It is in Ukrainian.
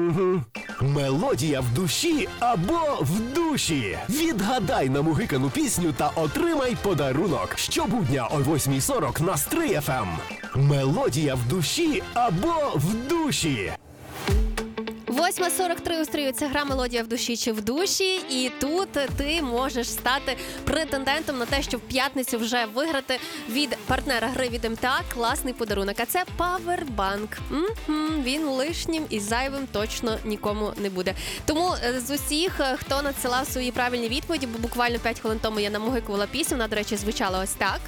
Мелодія в душі або в душі. Відгадай намугикану пісню та отримай подарунок. Щобудня о 8:40 на Стрий FM. Мелодія в душі або в душі. 8:43 у Стрию. Це гра «Мелодія в душі чи в душі». І тут ти можеш стати претендентом на те, щоб в п'ятницю вже виграти від партнера гри від МТА класний подарунок. А це павербанк. Він лишнім і зайвим точно нікому не буде. Тому з усіх, хто надсилав свої правильні відповіді, бо буквально 5 хвилин тому я намугикувала пісню, вона, до речі, звучала ось так.